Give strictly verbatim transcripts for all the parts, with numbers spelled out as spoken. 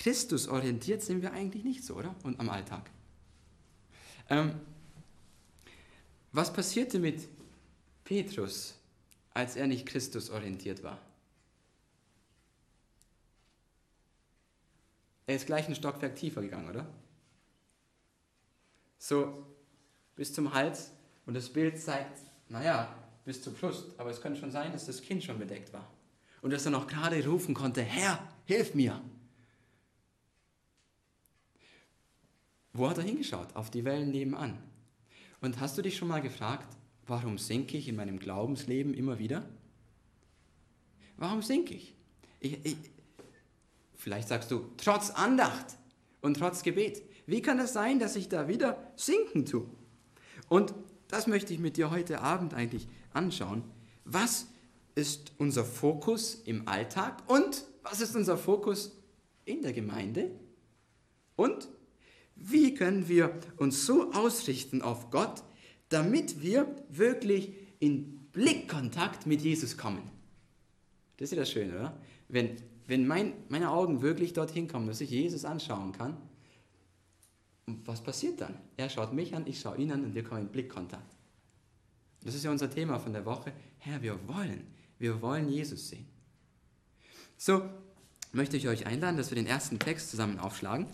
Christus orientiert sind wir eigentlich nicht so, oder? Und am Alltag. Ähm, was passierte mit Petrus, als er nicht Christus orientiert war? Er ist gleich ein Stockwerk tiefer gegangen, oder? So bis zum Hals, und das Bild zeigt, naja, bis zur Brust, aber es könnte schon sein, dass das Kinn schon bedeckt war. Und dass er noch gerade rufen konnte, Herr, hilf mir. Wo hat er hingeschaut? Auf die Wellen nebenan. Und hast du dich schon mal gefragt, warum sinke ich in meinem Glaubensleben immer wieder? Warum sinke ich? ich, ich vielleicht sagst du, trotz Andacht und trotz Gebet. Wie kann es sein, dass ich da wieder sinken tue? Und das möchte ich mit dir heute Abend eigentlich anschauen. Was ist unser Fokus im Alltag und was ist unser Fokus in der Gemeinde? Und wie können wir uns so ausrichten auf Gott, damit wir wirklich in Blickkontakt mit Jesus kommen? Das ist ja das Schöne, oder? Wenn, wenn mein, meine Augen wirklich dorthin kommen, dass ich Jesus anschauen kann, was passiert dann? Er schaut mich an, ich schaue ihn an und wir kommen in Blickkontakt. Das ist ja unser Thema von der Woche. Herr, wir wollen, wir wollen Jesus sehen. So möchte ich euch einladen, dass wir den ersten Text zusammen aufschlagen.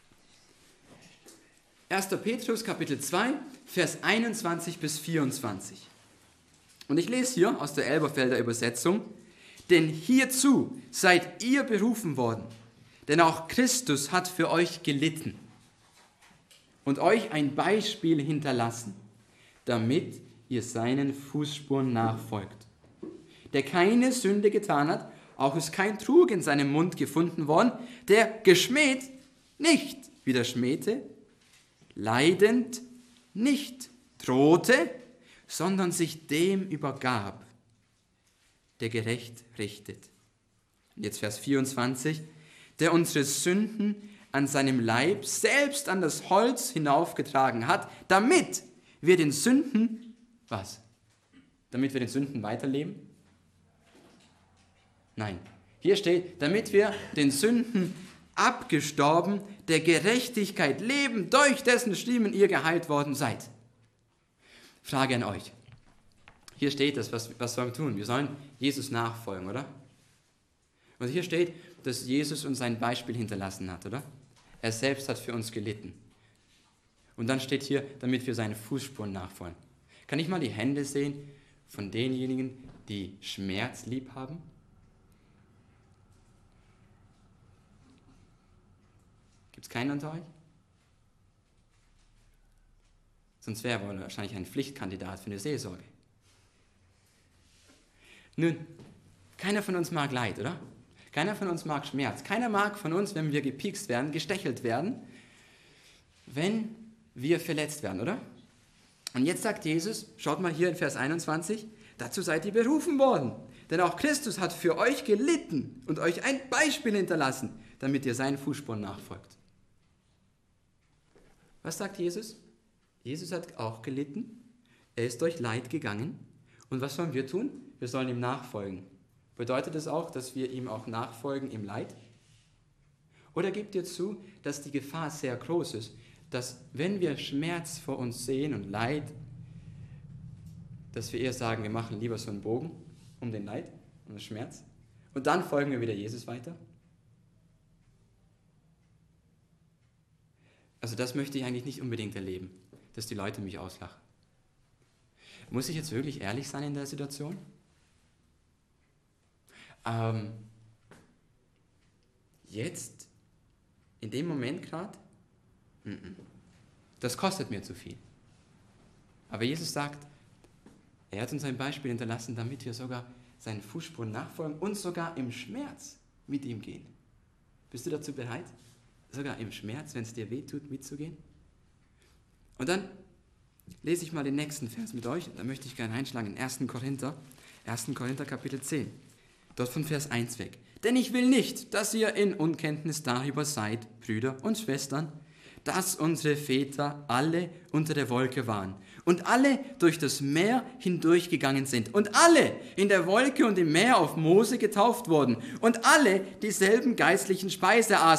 erster Petrus, Kapitel zwei, Vers einundzwanzig bis vierundzwanzig. Und ich lese hier aus der Elberfelder Übersetzung, denn hierzu seid ihr berufen worden, denn auch Christus hat für euch gelitten und euch ein Beispiel hinterlassen, damit ihr seinen Fußspuren nachfolgt. Der keine Sünde getan hat, auch ist kein Trug in seinem Mund gefunden worden, der geschmäht nicht widerschmähte, leidend nicht drohte, sondern sich dem übergab, der gerecht richtet. Und jetzt Vers vierundzwanzig, der unsere Sünden an seinem Leib selbst an das Holz hinaufgetragen hat, damit wir den Sünden, was? Damit wir den Sünden weiterleben? Nein, hier steht, damit wir den Sünden abgestorben, der Gerechtigkeit leben, durch dessen Striemen ihr geheilt worden seid. Frage an euch. Hier steht das, was, was sollen wir tun? Wir sollen Jesus nachfolgen, oder? Und hier steht, dass Jesus uns ein Beispiel hinterlassen hat, oder? Er selbst hat für uns gelitten. Und dann steht hier, damit wir seine Fußspuren nachfolgen. Kann ich mal die Hände sehen von denjenigen, die Schmerz lieb haben? Gibt es keinen unter euch? Sonst wäre er wahrscheinlich ein Pflichtkandidat für eine Seelsorge. Nun, keiner von uns mag Leid, oder? Keiner von uns mag Schmerz. Keiner mag von uns, wenn wir gepiekst werden, gestechelt werden, wenn wir verletzt werden, oder? Und jetzt sagt Jesus, schaut mal hier in Vers einundzwanzig, dazu seid ihr berufen worden. Denn auch Christus hat für euch gelitten und euch ein Beispiel hinterlassen, damit ihr seinen Fußspuren nachfolgt. Was sagt Jesus? Jesus hat auch gelitten. Er ist durch Leid gegangen. Und was sollen wir tun? Wir sollen ihm nachfolgen. Bedeutet es auch, dass wir ihm auch nachfolgen im Leid? Oder gebt ihr zu, dass die Gefahr sehr groß ist, dass wenn wir Schmerz vor uns sehen und Leid, dass wir eher sagen, wir machen lieber so einen Bogen um den Leid, um den Schmerz und dann folgen wir wieder Jesus weiter? Also das möchte ich eigentlich nicht unbedingt erleben, dass die Leute mich auslachen. Muss ich jetzt wirklich ehrlich sein in der Situation? Ähm, jetzt, in dem Moment gerade, das kostet mir zu viel. Aber Jesus sagt, er hat uns ein Beispiel hinterlassen, damit wir sogar seinen Fußspuren nachfolgen und sogar im Schmerz mit ihm gehen. Bist du dazu bereit? Sogar im Schmerz, wenn es dir weh tut, mitzugehen? Und dann lese ich mal den nächsten Vers mit euch. Da möchte ich gerne einschlagen in ersten Korinther, ersten Korinther Kapitel zehn. Dort von Vers eins weg. Denn ich will nicht, dass ihr in Unkenntnis darüber seid, Brüder und Schwestern, dass unsere Väter alle unter der Wolke waren und alle durch das Meer hindurchgegangen sind und alle in der Wolke und im Meer auf Mose getauft wurden und alle dieselben geistlichen Speise aßen.